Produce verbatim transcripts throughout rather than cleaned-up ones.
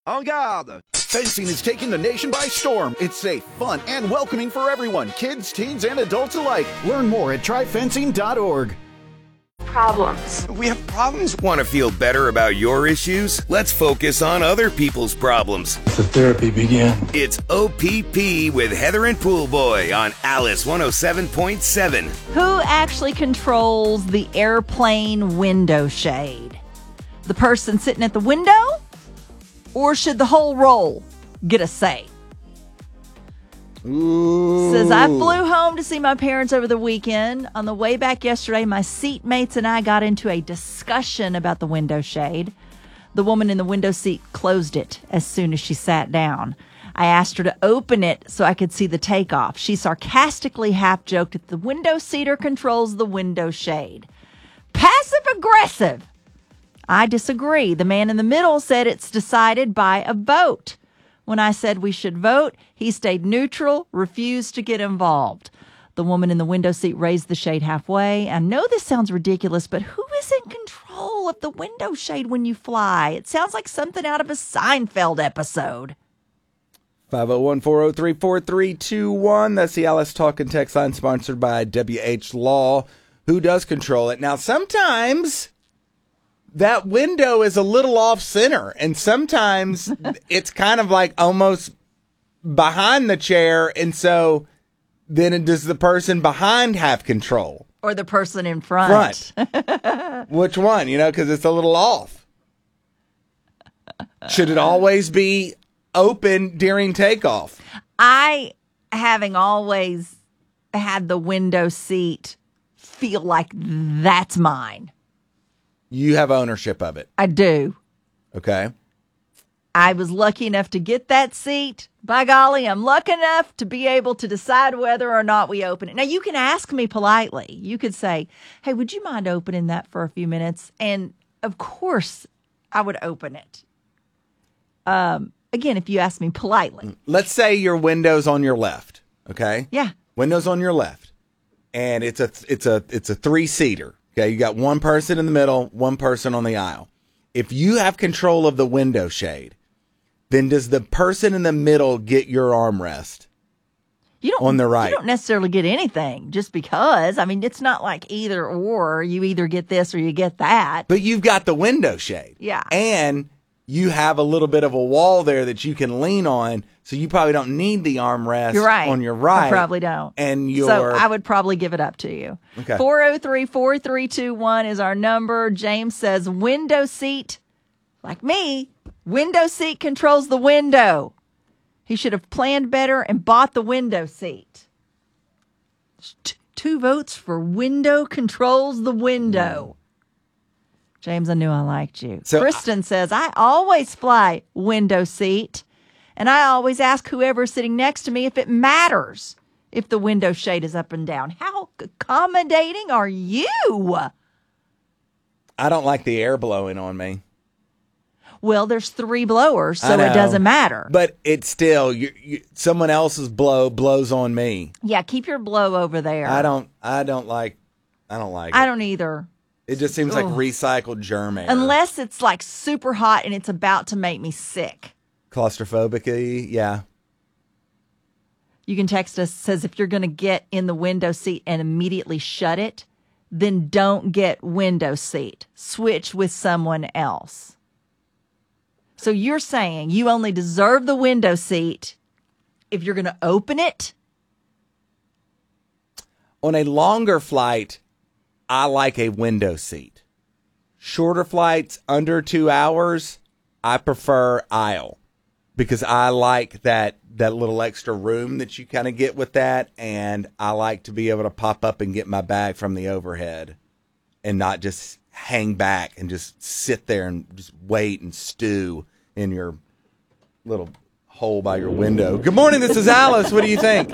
En garde! Fencing is taking the nation by storm. It's safe, fun, and welcoming for everyone, kids, teens, and adults alike. Learn more at try fencing dot org. Problems. We have problems. Want to feel better about your issues? Let's focus on other people's problems. The therapy began. It's O P P with Heather and Poolboy on Alice one oh seven point seven. Who actually controls the airplane window shade? The person sitting at the window? Or should the whole roll get a say? Ooh. Says, I flew home to see my parents over the weekend. On the way back yesterday, my seatmates and I got into a discussion about the window shade. The woman in the window seat closed it as soon as she sat down. I asked her to open it so I could see the takeoff. She sarcastically half-joked that the window seater controls the window shade. Passive-aggressive. I disagree. The man in the middle said it's decided by a vote. When I said we should vote, he stayed neutral, refused to get involved. The woman in the window seat raised the shade halfway. I know this sounds ridiculous, but who is in control of the window shade when you fly? It sounds like something out of a Seinfeld episode. five oh one, four oh three, four three two one. That's the Alice Talk and Text line sponsored by W H Law. Who does control it? Now, sometimes that window is a little off center, and sometimes it's kind of like almost behind the chair, and so then does the person behind have control? Or the person in front? Front. Which one, you know, because it's a little off. Should it always be open during takeoff? I, having always had the window seat, feel like that's mine. You have ownership of it. I do. Okay. I was lucky enough to get that seat. By golly, I'm lucky enough to be able to decide whether or not we open it. Now, you can ask me politely. You could say, hey, would you mind opening that for a few minutes? And, of course, I would open it. Um, again, if you ask me politely. Let's say your window's on your left, okay? Yeah. Window's on your left, and it's a it's a it's a three-seater. Okay, you got one person in the middle, one person on the aisle. If you have control of the window shade, then does the person in the middle get your armrest? You don't, on the right. You don't necessarily get anything just because. I mean, it's not like either or. You either get this or you get that. But you've got the window shade. Yeah. And you have a little bit of a wall there that you can lean on, so you probably don't need the armrest You're right. on your right. I probably don't. And your So I would probably give it up to you. Okay. four oh three, four three two one is our number. James says window seat, like me, window seat controls the window. He should have planned better and bought the window seat. T- two votes for window controls the window. James, I knew I liked you. So Kristen I- says, I always fly window seat, and I always ask whoever's sitting next to me if it matters if the window shade is up and down. How accommodating are you? I don't like the air blowing on me. Well, there's three blowers, I so know, it doesn't matter. But it's still, you, you, someone else's blow blows on me. Yeah, keep your blow over there. I don't, I don't like, I don't like it. I don't either. It just seems like Ugh. recycled germ air. Unless it's like super hot and it's about to make me sick. Claustrophobic-y, yeah. You can text us, says if you're going to get in the window seat and immediately shut it, then don't get window seat. Switch with someone else. So you're saying you only deserve the window seat if you're going to open it? On a longer flight, I like a window seat. Shorter flights, under two hours, I prefer aisle. Because I like that, that little extra room that you kind of get with that. And I like to be able to pop up and get my bag from the overhead. And not just hang back and just sit there and just wait and stew in your little hole by your window. Good morning, this is Alice. What do you think?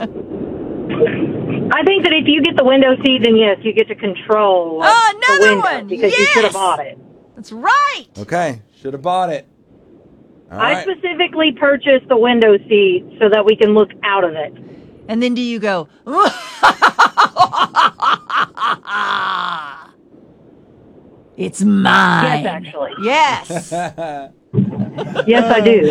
I think that if you get the window seat, then yes, you get to control Oh, the another window one. because Yes! you should have bought it. That's right. Okay, should have bought it. All I right. specifically purchased the window seat so that we can look out of it. And then do you go, it's mine. Yes, actually. Yes. Yes, I do.